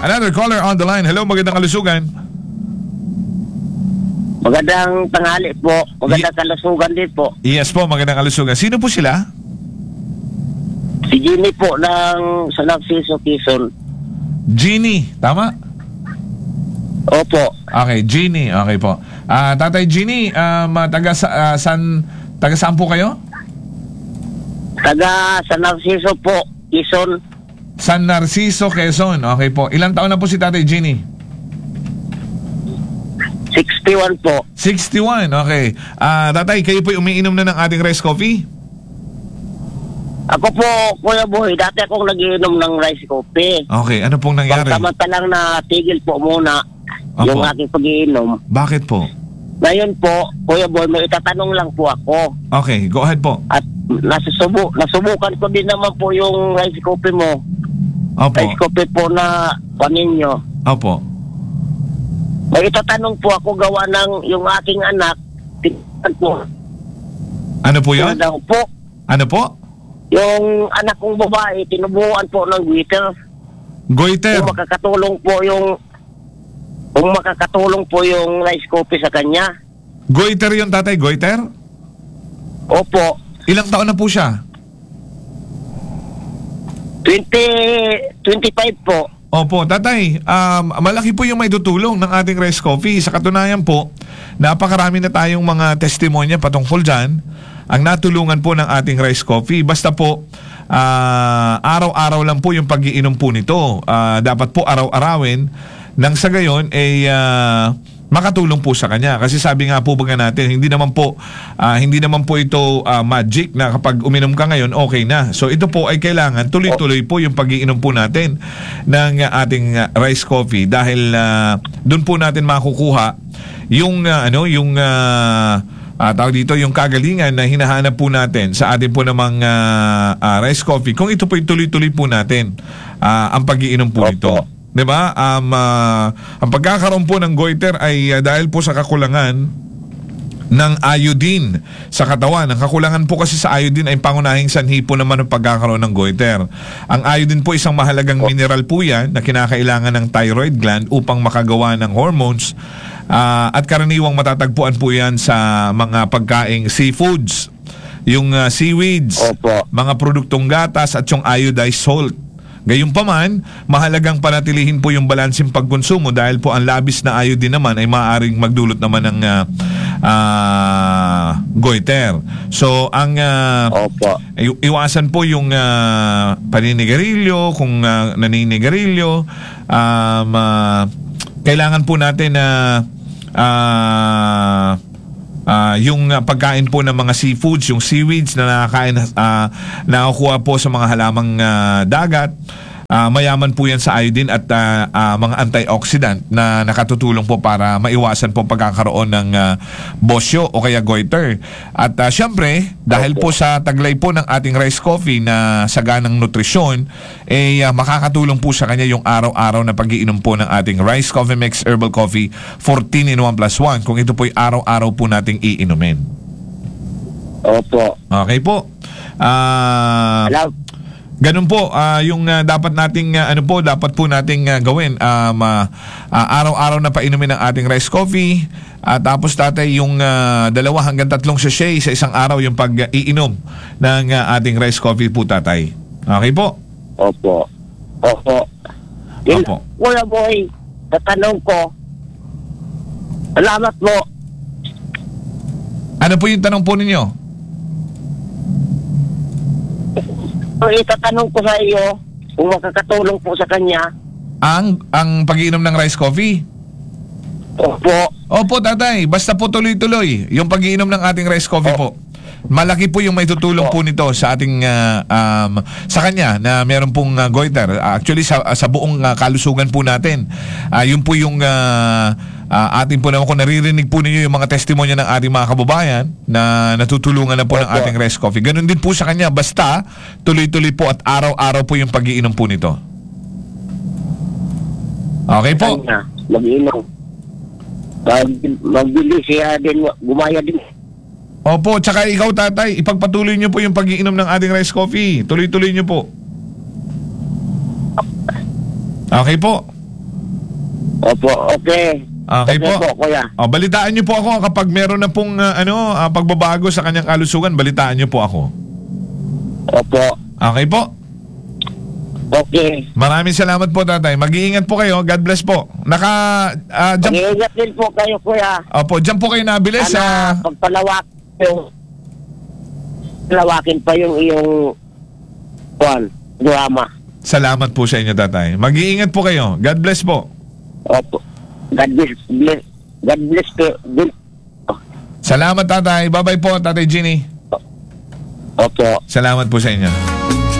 Another caller on the line. Hello, magandang kalusugan. Magandang tanghali po. Magandang kalusugan din po. Yes po, magandang kalusugan. Sino po sila? Si Jimmy po ng San Narciso, Quezon. Jeannie, tama? Opo. Okay, Jeannie. Okay po. Tatay Jeannie, taga saan po kayo? Taga San Narciso po, Quezon. San Narciso, Quezon. Okay po. Ilang taon na po si Tatay Jeannie? 61 po. 61, okay. Tatay, kayo po umiinom na ng ating rice coffee? Ako po, Kuya Boy, dati akong nagiinom ng rice coffee. Okay, ano pong nangyari? Pagkamantalang natigil po muna yung aking pag-iinom. Bakit po? Ngayon po, Kuya Boy, may itatanong lang po ako. Okay, go ahead po. At nasubukan ko din naman po yung rice coffee mo. Opo. Rice coffee po na paninyo. Opo. May itatanong po ako gawa ng yung aking anak. Po. Ano po yun? Ano po? Yung anak kong babae, tinubuan po ng goiter. Goiter? Kung makakatulong po yung rice coffee sa kanya. Goiter yun, tatay? Goiter? Opo. Ilang taon na po siya? 25 po. Opo, tatay, malaki po yung may tutulong ng ating rice coffee. Sa katunayan po, napakarami na tayong mga testimonya patungkol dyan ang natulungan po ng ating rice coffee. Basta po, araw-araw lang po yung pag-iinom po nito. Dapat po araw-arawin nang sa gayon ay makatulong po sa kanya. Kasi sabi nga po baga natin, hindi naman po ito magic na kapag uminom ka ngayon, okay na. So ito po ay kailangan tuloy-tuloy po yung pag-iinom po natin ng ating rice coffee dahil doon po natin makukuha yung tawag dito, yung kagalingan na hinahanap po natin sa atin po namang rice coffee. Kung ito po tuloy-tuloy po natin ang pag-iinom po nito. Diba? Ang pagkakaroon po ng goiter ay dahil po sa kakulangan ng iodine sa katawan. Ang kakulangan po kasi sa iodine ay pangunahing sanhi po naman ng pagkakaroon ng goiter. Ang iodine po isang mahalagang mineral po yan na kinakailangan ng thyroid gland upang makagawa ng hormones at karaniwang matatagpuan po yan sa mga pagkaing seafoods, yung seaweeds, mga produktong gatas at yung iodized salt. Gayunpaman, mahalagang panatilihin po yung balanseng pagkonsumo dahil po ang labis na iodine naman ay maaaring magdulot naman ng goiter. So, ang iwasan po yung paninigarilyo, kung naninigarilyo, kailangan po natin na yung pagkain po ng mga seafoods, yung seaweeds na nakukuha po sa mga halamang dagat, mayaman po yan sa iodine at mga antioxidant na nakatutulong po para maiwasan po pagkakaroon ng bosyo o kaya goiter. At syempre, dahil po sa taglay po ng ating rice coffee na saganang nutrisyon, makakatulong po sa kanya yung araw-araw na pag-iinom po ng ating Rice Coffee Mix Herbal Coffee 14 in 1 plus 1 kung ito po'y araw-araw po nating iinumin. Opo. Okay po. Ganun po, yung dapat nating dapat po nating gawin, araw-araw na painumin ang ating rice coffee, tapos tatay yung 2 hanggang 3 sachet sa isang araw yung pag-iinom ng ating rice coffee po, tatay. Okay po? Opo. Opo. Kuya Boy, tatanong ko. Salamat po. Ano po yung tanong po ninyo? Itatanong ko sa iyo kung makakatulong po sa kanya ang pag-iinom ng rice coffee. Opo, tatay. Basta po tuloy-tuloy yung pag-iinom ng ating rice coffee po. Malaki po yung may tutulong po nito sa ating sa kanya na meron pong goiter. Actually sa buong kalusugan po natin. Yun po yung ating po naman, kung naririnig po ninyo yung mga testimonya ng ating mga kababayan na natutulungan na po ng ating rice coffee. Ganun din po sa kanya. Basta tuloy-tuloy po at araw-araw po yung pag-iinom po nito. Okay po? Mag-iinom. Magbili siya din, gumaya din. Opo, tsaka ikaw, tatay, ipagpatuloy nyo po yung pag-iinom ng ating rice coffee. Tuloy-tuloy nyo po. Okay po. Opo, okay. Okay po. kuya. Balitaan niyo po ako kapag meron na pong pagbabago sa kanyang kalusugan, balitaan niyo po ako. Opo. Okay po. Okay. Maraming salamat po, tatay. Mag-iingat po kayo. God bless po. Mag-iingat din po kayo, kuya. Opo, dyan po kayo nabili sa... Palawakin pa yung iyong drama. Salamat po sa inyo, tatay. Mag-iingat po kayo. God bless po. Opo. God bless po. Salamat, tatay. Bye-bye po, tatay Ginny. Opo. Salamat po sa inyo.